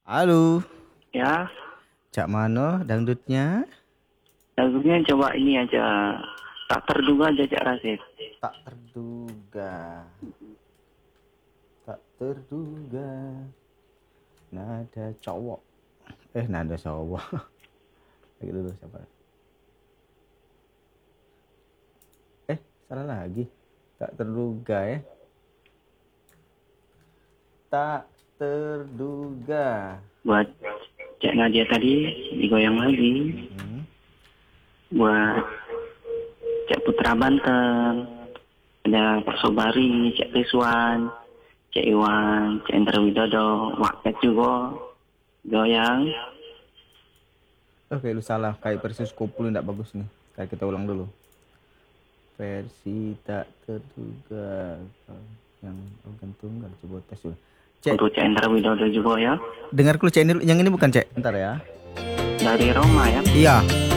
Halo, Ya, Cak Mano dangdutnya? lagunya coba ini aja. Tak terduga aja Cak Rasid. Tak terduga, tak terduga. Nada cowok. Nada cowok. Lagi dulu siapa? Salah lagi. Tak terduga ya. Tak terduga. Buat Cak Nadia tadi digoyang lagi. Buat Cak Putra Banten. Ada Pak Sobari, Cak Rizwan, Cak Iwan, Cak Indra Widodo, Waket juga goyang. Kayak lu salah. Kayak Persis Koplo nggak bagus nih. Kayak kita ulang dulu. Versi tak terduga. Yang organ tunggal. Coba tes dulu. Cek, Untuk Cak Indra Widodo juga ya. dengar dulu Cek, yang ini bukan Cek. Ntar ya. Dari Roma ya. Iya.